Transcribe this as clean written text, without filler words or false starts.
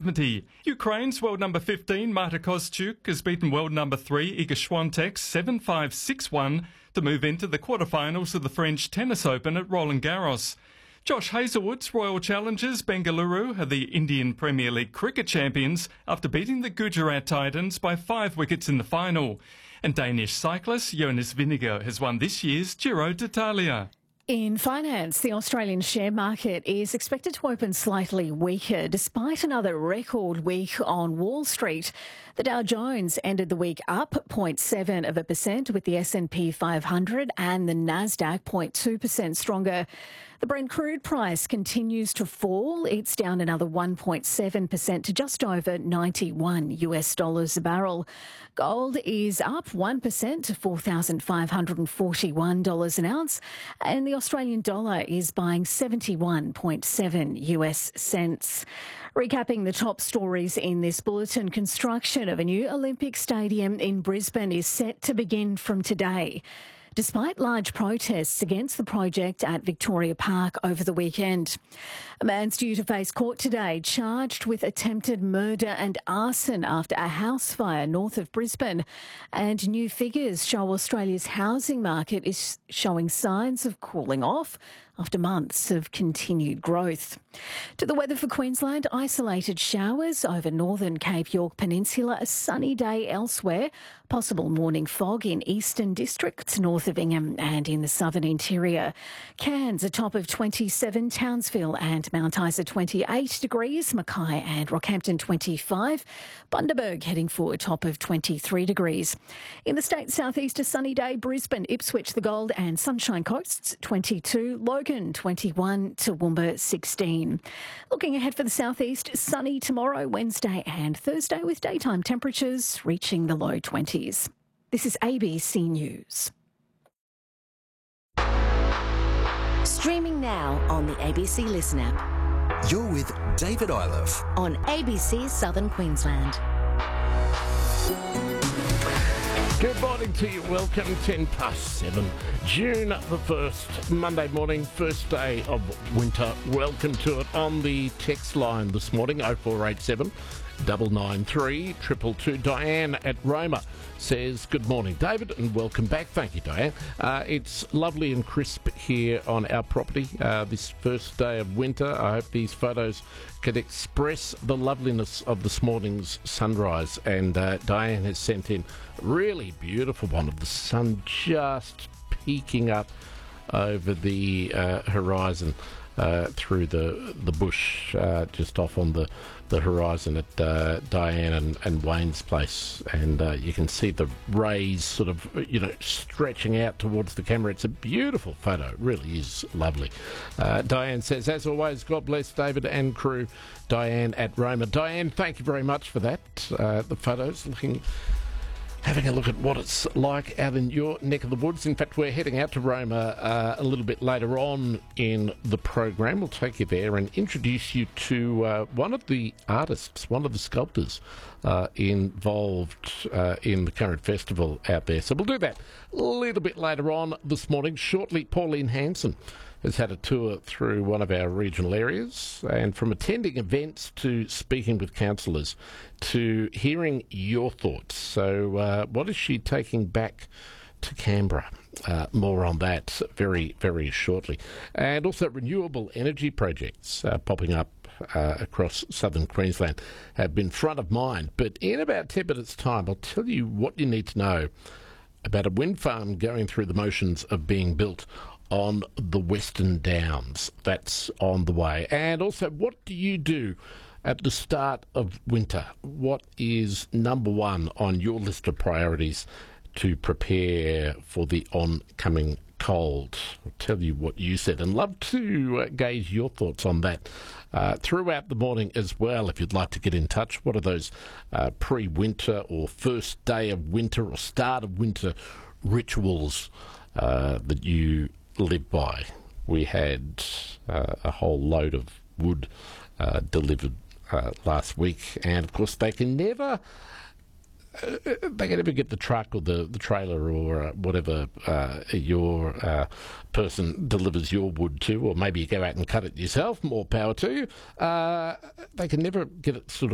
uncertainty. Ukraine's world number 15, Marta Kostyuk, has beaten world number 3, Iga Swiatek, 7-5, 6-1 to move into the quarterfinals of the French Tennis Open at Roland Garros. Josh Hazlewood's Royal Challengers Bengaluru are the Indian Premier League cricket champions after beating the Gujarat Titans by 5 wickets in the final. And Danish cyclist Jonas Vingegaard has won this year's Giro d'Italia. In finance, the Australian share market is expected to open slightly weaker despite another record week on Wall Street. The Dow Jones ended the week up 0.7% with the S&P 500 and the Nasdaq 0.2% stronger. The Brent crude price continues to fall. It's down another 1.7% to just over $91 a barrel. Gold is up 1% to $4,541 an ounce, and the Australian dollar is buying 71.7 US cents. Recapping the top stories in this bulletin, construction of a new Olympic stadium in Brisbane is set to begin from today, despite large protests against the project at Victoria Park over the weekend. A man's due to face court today, charged with attempted murder and arson after a house fire north of Brisbane. And new figures show Australia's housing market is showing signs of cooling off after months of continued growth. To the weather for Queensland, isolated showers over northern Cape York Peninsula, a sunny day elsewhere, possible morning fog in eastern districts north of Ingham and in the southern interior. Cairns a top of 27, Townsville and Mount Isa 28 degrees, Mackay and Rockhampton 25, Bundaberg heading for a top of 23 degrees. In the state southeast, a sunny day, Brisbane, Ipswich, the Gold and Sunshine Coasts 22, Logan 21, Toowoomba 16. Looking ahead for the southeast, sunny tomorrow, Wednesday and Thursday with daytime temperatures reaching the low 20s. This is ABC News. Streaming now on the ABC Listen app. You're with David Iliff on ABC Southern Queensland. Good morning to you. Welcome, 7:10, June the 1st, Monday morning, first day of winter. Welcome to it on the text line this morning, 0487 993 222. Diane at Roma says, good morning, David, and welcome back. Thank you, Diane. It's lovely and crisp here on our property this first day of winter. I hope these photos can express the loveliness of this morning's sunrise. And Diane has sent in a really beautiful one of the sun just peeking up over the horizon through the bush just off on the horizon at Diane and Wayne's place, and you can see the rays sort of stretching out towards the camera. It's a beautiful photo, it really is lovely. Diane says, as always, God bless David and crew. Diane at Roma. Diane, thank you very much for that. The photos having a look at what it's like out in your neck of the woods. In fact, we're heading out to Roma a little bit later on in the program. We'll take you there and introduce you to one of the artists, one of the sculptors involved in the current festival out there. So we'll do that a little bit later on this morning. Shortly, Pauline Hanson has had a tour through one of our regional areas, and from attending events to speaking with councillors to hearing your thoughts. So what is she taking back to Canberra? More on that very, very shortly. And also renewable energy projects popping up across southern Queensland have been front of mind. But in about 10 minutes' time, I'll tell you what you need to know about a wind farm going through the motions of being built on the Western Downs. That's on the way. And also, what do you do at the start of winter? What is number one on your list of priorities to prepare for the oncoming cold? I'll tell you what you said, and love to gauge your thoughts on that throughout the morning as well. If you'd like to get in touch, what are those pre-winter or first day of winter or start of winter rituals that you live by? We had a whole load of wood delivered last week, and of course they can never get the truck or the trailer or whatever your person delivers your wood to, or maybe you go out and cut it yourself, more power to you. They can never get it sort of